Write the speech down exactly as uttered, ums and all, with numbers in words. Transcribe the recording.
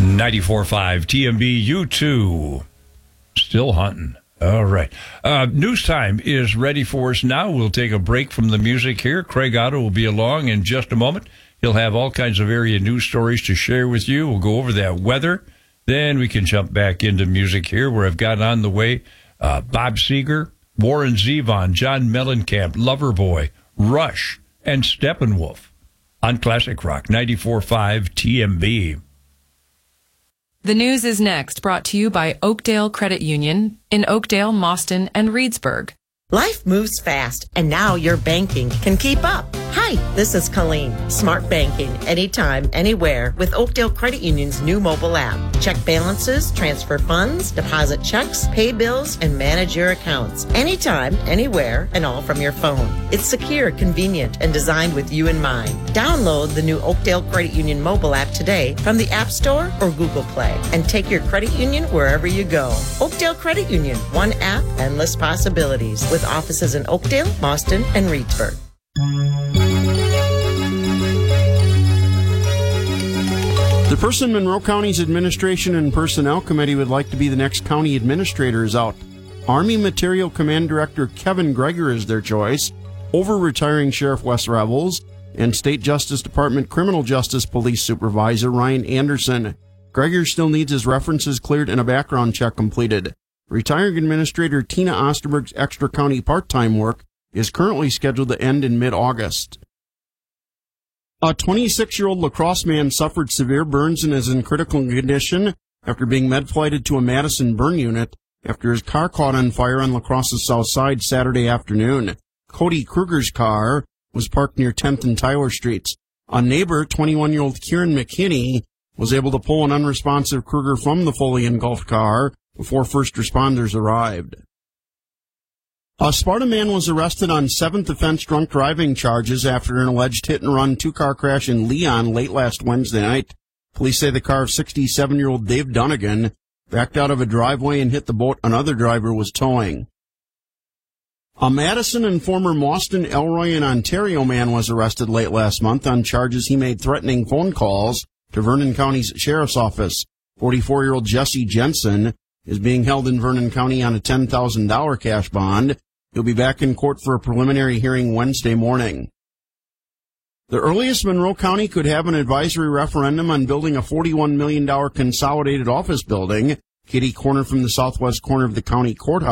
ninety-four point five T M B, you too. Still hunting. All right. Uh, news time is ready for us now. We'll take a break from the music here. Craig Otto will be along in just a moment. He'll have all kinds of area news stories to share with you. We'll go over that weather. Then we can jump back into music here, where I've got on the way uh, Bob Seger, Warren Zevon, John Mellencamp, Loverboy, Rush, and Steppenwolf on Classic Rock ninety-four point five T M B. The news is next, brought to you by Oakdale Credit Union in Oakdale, Mauston, and Reedsburg. Life moves fast, and now your banking can keep up. Hi, this is Colleen. Smart banking, anytime, anywhere, with Oakdale Credit Union's new mobile app. Check balances, transfer funds, deposit checks, pay bills, and manage your accounts. Anytime, anywhere, and all from your phone. It's secure, convenient, and designed with you in mind. Download the new Oakdale Credit Union mobile app today from the App Store or Google Play, and take your credit union wherever you go. Oakdale Credit Union, one app, endless possibilities, with offices in Oakdale, Mauston, and Reedsburg. The person Monroe County's Administration and Personnel Committee would like to be the next county administrator is out. Army Material Command Director Kevin Greger is their choice, over retiring Sheriff Wes Revels and State Justice Department Criminal Justice Police Supervisor Ryan Anderson. Greger still needs his references cleared and a background check completed. Retiring Administrator Tina Osterberg's extra county part-time work is currently scheduled to end in mid-August. A twenty-six-year-old lacrosse man suffered severe burns and is in critical condition after being med-flighted to a Madison burn unit after his car caught on fire on Lacrosse's south side Saturday afternoon. Cody Kruger's car was parked near tenth and Tyler Streets. A neighbor, twenty-one-year-old Kieran McKinney, was able to pull an unresponsive Kruger from the fully engulfed car before first responders arrived. A Sparta man was arrested on seventh offense drunk driving charges after an alleged hit-and-run two-car crash in Leon late last Wednesday night. Police say the car of sixty-seven-year-old Dave Dunnigan backed out of a driveway and hit the boat another driver was towing. A Madison and former Mauston, Elroy, and Ontario man was arrested late last month on charges he made threatening phone calls to Vernon County's Sheriff's Office. forty-four-year-old Jesse Jensen is being held in Vernon County on a ten thousand dollars cash bond. He'll be back in court for a preliminary hearing Wednesday morning. The earliest Monroe County could have an advisory referendum on building a forty-one million dollars consolidated office building, kitty corner from the southwest corner of the county courthouse.